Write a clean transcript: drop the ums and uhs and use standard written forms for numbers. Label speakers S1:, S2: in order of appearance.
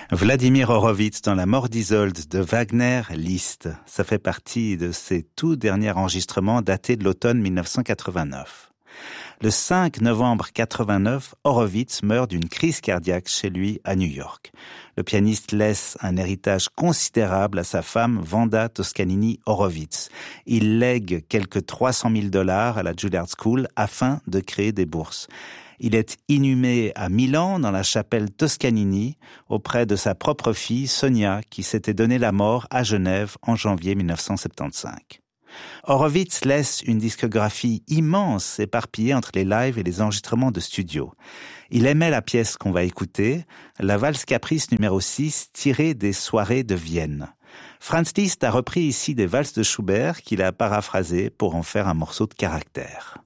S1: Vladimir Horowitz dans La mort d'Isolde de Wagner Liszt. Ça fait partie de ses tout derniers enregistrements datés de l'automne 1989. Le 5 novembre 89, Horowitz meurt d'une crise cardiaque chez lui à New York. Le pianiste laisse un héritage considérable à sa femme Wanda Toscanini Horowitz. Il lègue quelques $300,000 à la Juilliard School afin de créer des bourses. Il est inhumé à Milan dans la chapelle Toscanini auprès de sa propre fille Sonia qui s'était donné la mort à Genève en janvier 1975. Horowitz laisse une discographie immense éparpillée entre les lives et les enregistrements de studio. Il aimait la pièce qu'on va écouter, la valse caprice numéro 6 tirée des soirées de Vienne. Franz Liszt a repris ici des valses de Schubert qu'il a paraphrasées pour en faire un morceau de caractère.